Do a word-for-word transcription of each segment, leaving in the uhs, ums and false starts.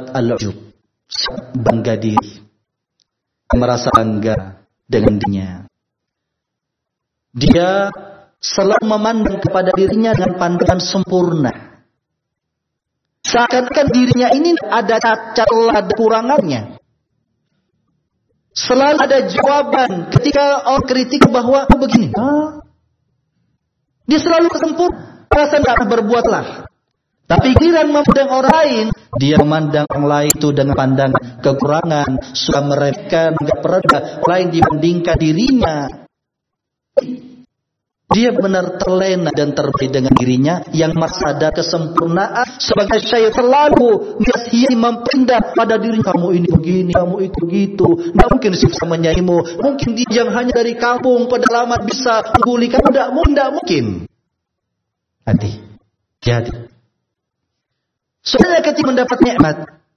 sifat al-ujub, sifat bangga diri, merasa bangga dengan dirinya. Dia selalu memandang kepada dirinya dengan pandangan sempurna. Seakan-akan dirinya ini ada cacat, ada kurangannya. Selalu ada jawaban ketika orang kritik bahwa oh, begini. Ah. Dia selalu sempurna. Perasaan tak berbuatlah. Tapi giliran memandang orang lain, dia memandang orang lain itu dengan pandangan kekurangan, suka meremehkan, enggak pernah lain dibandingkan dirinya. Dia benar terlena dan terbaik dengan dirinya yang merasa ada kesempurnaan sebagai syaitan terlalu biasa mempindah pada diri kamu ini begini, kamu itu begitu. Tidak mungkin bisa menyayangimu. Mungkin dia yang hanya dari kampung pedalaman bisa mengguli kamu. Tidak mungkin, tidak mungkin. Hati, hati. Soalnya ketika mendapat nikmat,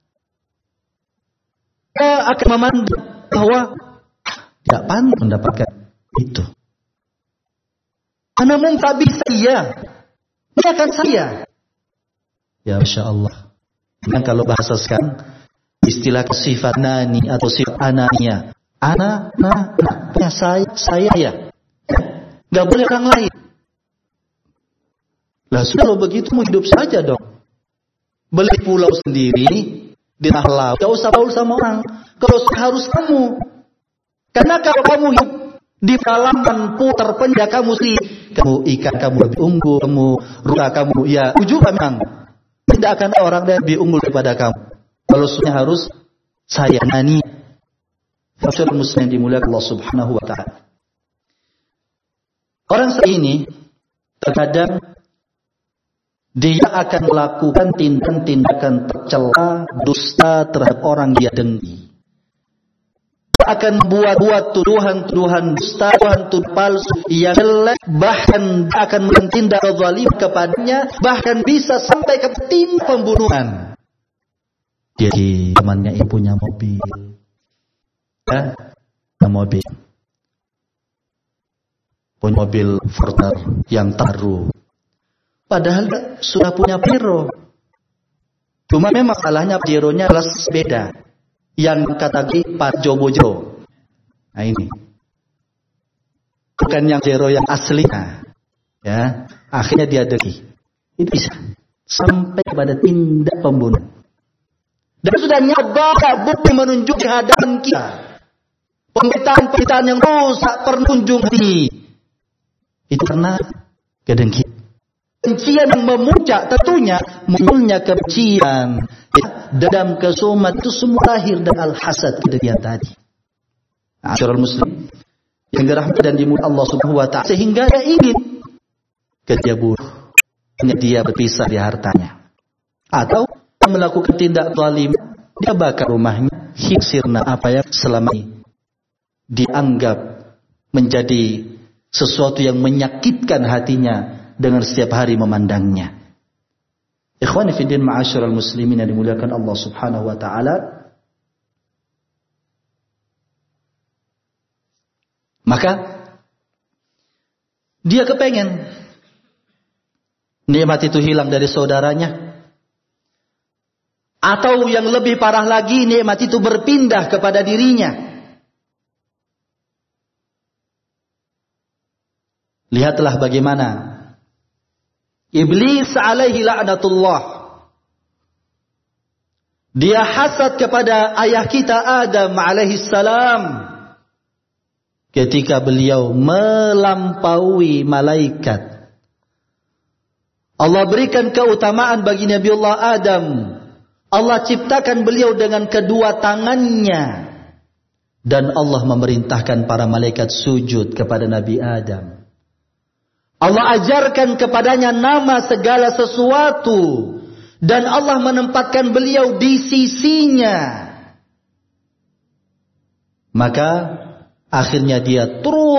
dia akan memandang bahwa tidak pantas mendapatkan itu. Karena mungkin tak bisa ya, ini akan saya. Ya Masya Allah. Dan kalau bahasa sekarang, istilah sifat nani atau sifat anania. Ana, nah, nah, saya, saya ya. Gak boleh orang lain. Lah sudah kalau begitu mau hidup saja dong. Beli pulau sendiri di tengah laut. Gak usah tahu sama orang. Kalau harus kamu. Karena kalau kamu hidup di pedalaman putar penjara kamu sih, kamu ikan kamu lebih unggul, kamu ruka kamu ya ujung memang tidak akan ada orang yang lebih unggul daripada kamu. Kalau sebenarnya harus saya nani. Masyarakat muslim dimuliakan Allah Subhanahu wa taala. Orang seperti ini terkadang dia akan melakukan tindakan-tindakan tercela, dusta terhadap orang dia dengki. Akan buat-buat tuduhan-tuduhan dusta, tuduhan-tuduhan palsu yang jelek, bahkan akan mentindak zalim kepadanya, bahkan bisa sampai ke tindak pembunuhan. Jadi temannya yang punya mobil, ya, punya mobil, punya mobil Fortuner yang taruh, padahal sudah punya Pajero. Cuma memang salahnya Pajeronya kelas beda. Yang kategori Pajo Bojo. Nah ini. Bukan yang Pajero yang aslinya. Ya, akhirnya dia dengki. Itu bisa sampai kepada tindak pembunuhan. Dan sudah nyoba bukti menunjuk di hadapan kita. Pemberitaan-pemberitaan yang rusak penunjuk hati. Itu karena kedengkian. Kebencian yang memuncak tentunya munculnya kebencian. Dendam, kesumat itu semua lahir dari al-hasad kedengkian tadi. Masyarul muslim yang dirahmati dan dimuliakan Allah Subhanahu wa taala, sehingga dia ingin kerja buruk, hanya dia berpisah di hartanya, atau melakukan tindak zalim, dia bakar rumahnya, sirna apa yang selama ini dianggap menjadi sesuatu yang menyakitkan hatinya dengan setiap hari memandangnya. Ikhwani fi din ma'asyiral muslimin yang dimuliakan Allah Subhanahu wa taala. Maka dia kepengen nikmat itu hilang dari saudaranya, atau yang lebih parah lagi nikmat itu berpindah kepada dirinya. Lihatlah bagaimana Iblis alaihi la'natullah, dia hasad kepada ayah kita Adam alaihi salam ketika beliau melampaui malaikat. Allah berikan keutamaan bagi Nabiullah Adam. Allah ciptakan beliau dengan kedua tangannya, dan Allah memerintahkan para malaikat sujud kepada Nabi Adam. Allah ajarkan kepadanya nama segala sesuatu, dan Allah menempatkan beliau di sisinya. Maka akhirnya dia terus